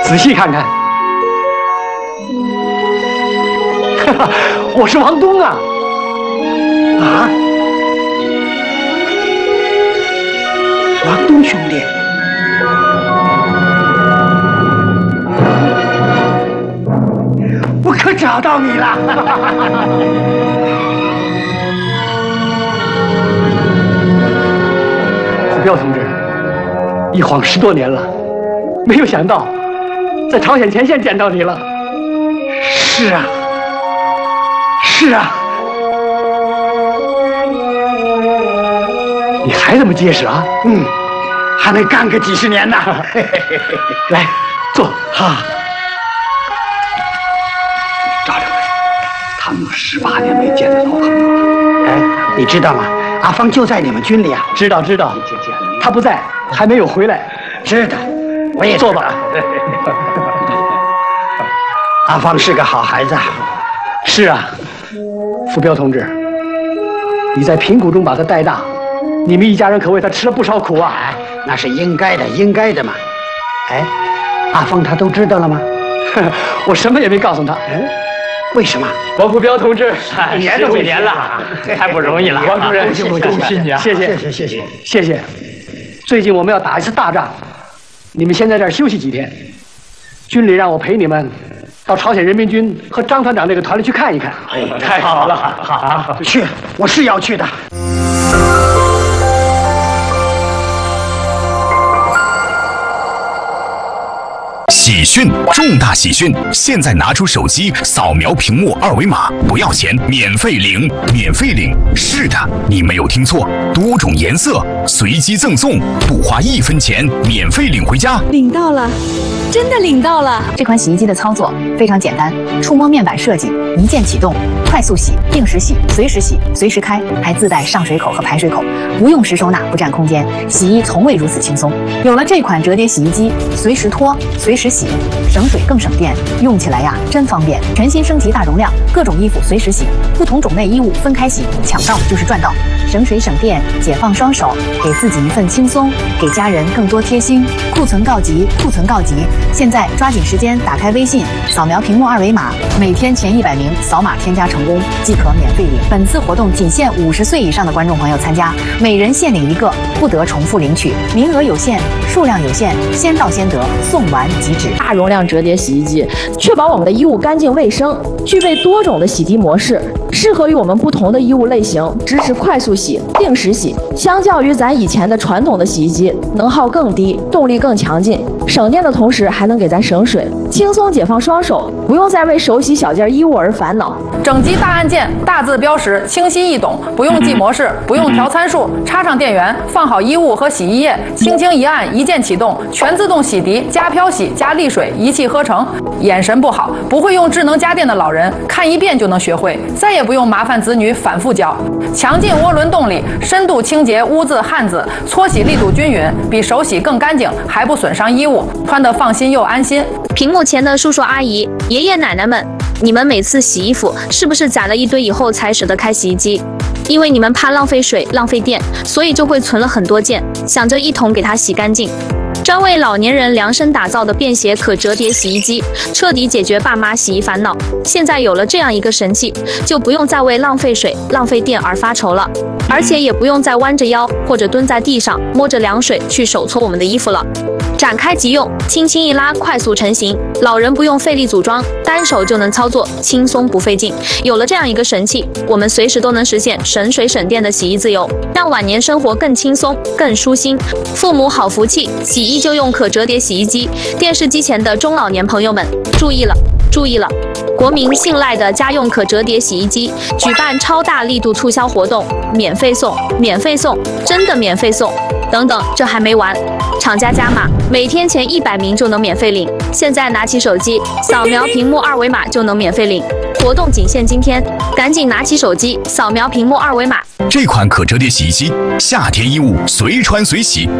仔细看看，哈哈，我是王东啊！ 啊，王东兄弟，我可找到你了！ 虎彪同志，一晃10多年了，没有想到在朝鲜前线见到你了。 是啊，是啊， 你还这么结实啊？ 还能干个几十年呢。 来，坐。 哈，赵六位，他们有18年没见的老朋友了。哎，你知道吗？阿芳就在你们军里啊。 知道，他不在，还没有回来。 知道，我也坐吧。 阿芳是个好孩子。 是啊，傅彪同志，你在贫苦中把他带大，你们一家人可为他吃了不少苦啊。 那是应该的，应该的嘛。哎，阿芳他都知道了吗？ 我什么也没告诉他。 为什么？ 王傅彪同志 15几年了，太不容易了。 王主任， 恭喜你啊！ 谢谢。最近我们要打一次大仗，你们先在这儿休息几天。军里让我陪你们到朝鲜人民军和张团长那个团里去看一看。 太好了，好， 去，我是要去的。 喜讯，重大喜讯！现在拿出手机，扫描屏幕2维码，不要钱，免费领，免费领！是的，你没有听错，多种颜色，随机赠送，不花1分钱，免费领回家。 领到了，真的领到了！ 这款洗衣机的操作非常简单，触摸面板设计，一键启动，快速洗，定时洗，随时洗，随时开，还自带上水口和排水口，不用实收纳，不占空间，洗衣从未如此轻松。有了这款折叠洗衣机，随时脱，随时洗，省水更省电，用起来呀真方便。全新升级大容量，各种衣服随时洗，不同种类衣物分开洗，抢到就是赚到，省水省电，解放双手，给自己一份轻松，给家人更多贴心。库存告急，库存告急！现在抓紧时间打开微信，扫描屏幕2维码，每天前100名扫码添加成功即可免费领。本次活动仅限50岁以上的观众朋友参加，每人限领1个，不得重复领取，名额有限，数量有限，先到先得，送完即止。 大容量折叠洗衣机，确保我们的衣物干净卫生，具备多种的洗涤模式，适合于我们不同的衣物类型，支持快速洗、定时洗。相较于咱以前的传统的洗衣机，能耗更低，动力更强劲，省电的同时还能给咱省水，轻松解放双手，不用再为手洗小件衣物而烦恼。 整机大按键，大字标识，清晰易懂，不用记模式，不用调参数，插上电源，放好衣物和洗衣液，轻轻一按，一键启动，全自动洗涤加漂洗加沥水，一气呵成。眼神不好，不会用智能家电的老人，看一遍就能学会，再也不用麻烦子女反复教。强劲涡轮动力，深度清洁污渍汗渍，搓洗力度均匀，比手洗更干净，还不损伤衣物，穿得放心又安心。 屏幕前的叔叔阿姨、爷爷奶奶们，你们每次洗衣服是不是攒了一堆以后才舍得开洗衣机？因为你们怕浪费水、浪费电，所以就会存了很多件，想着一桶给它洗干净。专为老年人量身打造的便携可折叠洗衣机，彻底解决爸妈洗衣烦恼。现在有了这样一个神器，就不用再为浪费水、浪费电而发愁了，而且也不用再弯着腰或者蹲在地上摸着凉水去手搓我们的衣服了。展开即用，轻轻一拉，快速成型，老人不用费力组装，单手就能操作，轻松不费劲。有了这样一个神器，我们随时都能实现省水省电的洗衣自由，让晚年生活更轻松、更舒心。父母好福气，洗衣就用可折叠洗衣机。电视机前的中老年朋友们，注意了，注意了！国民信赖的家用可折叠洗衣机举办超大力度促销活动，免费送，免费送，真的免费送！等等，这还没完，厂家加码，每天前100名就能免费领。现在拿起手机，扫描屏幕2维码就能免费领。活动仅限今天，赶紧拿起手机，扫描屏幕2维码。 这款可折叠洗衣机，夏天衣物随穿随洗，